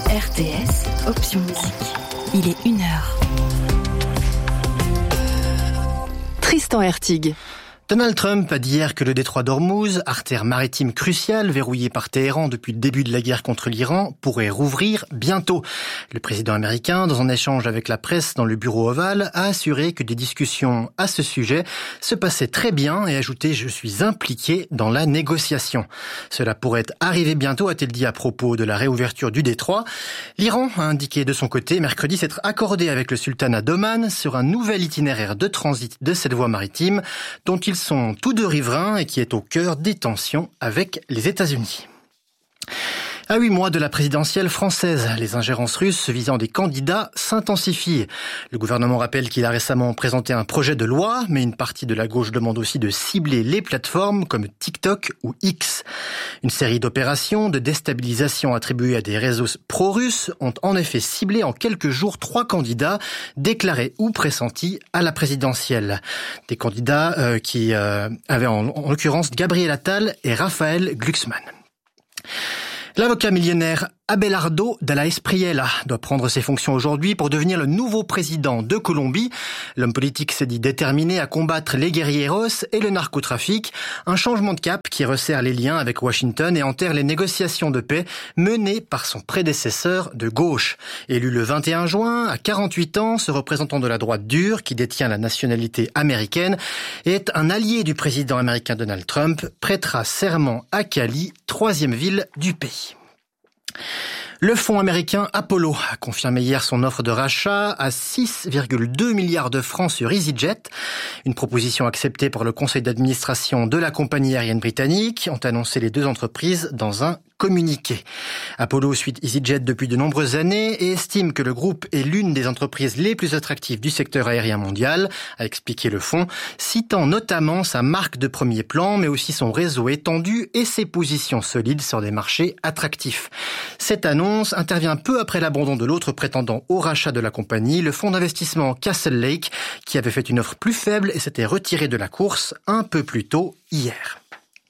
RTS, option musique. Il est 1h. Tristan Hertig. Donald Trump a dit hier que le détroit d'Ormuz, artère maritime cruciale verrouillée par Téhéran depuis le début de la guerre contre l'Iran, pourrait rouvrir bientôt. Le président américain, dans un échange avec la presse dans le bureau ovale, a assuré que des discussions à ce sujet se passaient très bien et ajouté « Je suis impliqué dans la négociation ». Cela pourrait arriver bientôt, a-t-il dit à propos de la réouverture du détroit. L'Iran a indiqué de son côté mercredi s'être accordé avec le sultanat d'Oman sur un nouvel itinéraire de transit de cette voie maritime dont ils sont tous deux riverains et qui est au cœur des tensions avec les États-Unis. À 8 mois de la présidentielle française, les ingérences russes visant des candidats s'intensifient. Le gouvernement rappelle qu'il a récemment présenté un projet de loi, mais une partie de la gauche demande aussi de cibler les plateformes comme TikTok ou X. Une série d'opérations de déstabilisation attribuées à des réseaux pro-russes ont en effet ciblé en quelques jours 3 candidats déclarés ou pressentis à la présidentielle. Des candidats qui avaient en l'occurrence Gabriel Attal et Raphaël Glucksmann. L'avocat millionnaire Abelardo Della Espriella doit prendre ses fonctions aujourd'hui pour devenir le nouveau président de Colombie. L'homme politique s'est dit déterminé à combattre les guerrilleros et le narcotrafic. Un changement de cap qui resserre les liens avec Washington et enterre les négociations de paix menées par son prédécesseur de gauche. Élu le 21 juin, à 48 ans, ce représentant de la droite dure qui détient la nationalité américaine est un allié du président américain Donald Trump, prêtera serment à Cali, 3e ville du pays. Le fonds américain Apollo a confirmé hier son offre de rachat à 6,2 milliards de francs sur EasyJet. Une proposition acceptée par le conseil d'administration de la compagnie aérienne britannique, ont annoncé les deux entreprises dans un communiqué. Apollo suit EasyJet depuis de nombreuses années et estime que le groupe est l'une des entreprises les plus attractives du secteur aérien mondial, a expliqué le fonds, citant notamment sa marque de premier plan, mais aussi son réseau étendu et ses positions solides sur des marchés attractifs. Cette annonce intervient peu après l'abandon de l'autre prétendant au rachat de la compagnie, le fonds d'investissement Castle Lake, qui avait fait une offre plus faible et s'était retiré de la course un peu plus tôt hier.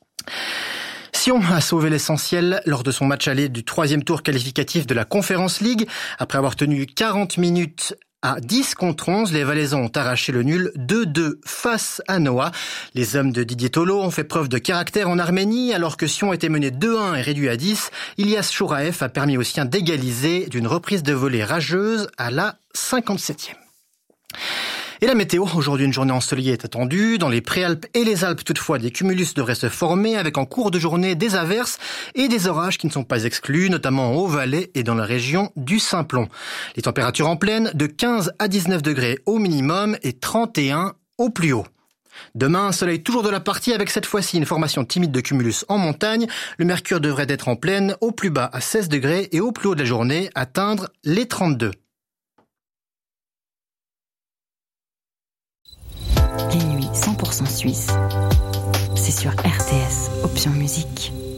Sion a sauvé l'essentiel lors de son match aller du 3e tour qualificatif de la Conference League. Après avoir tenu 40 minutes à 10 contre 11, les Valaisans ont arraché le nul 2-2 face à Noah. Les hommes de Didier Tolo ont fait preuve de caractère en Arménie, alors que Sion était mené 2-1 et réduit à 10. Ilyas Chouraev a permis aux siens d'égaliser d'une reprise de volée rageuse à la 57e. Et la météo, aujourd'hui une journée ensoleillée est attendue. Dans les Préalpes et les Alpes, toutefois, des cumulus devraient se former avec en cours de journée des averses et des orages qui ne sont pas exclus, notamment en Haut-Valais et dans la région du Simplon. Les températures en pleine de 15 à 19 degrés au minimum et 31 au plus haut. Demain, un soleil toujours de la partie avec cette fois-ci une formation timide de cumulus en montagne. Le mercure devrait être en pleine au plus bas à 16 degrés et au plus haut de la journée atteindre les 32. Les nuits 100% suisses, c'est sur RTS, option musique.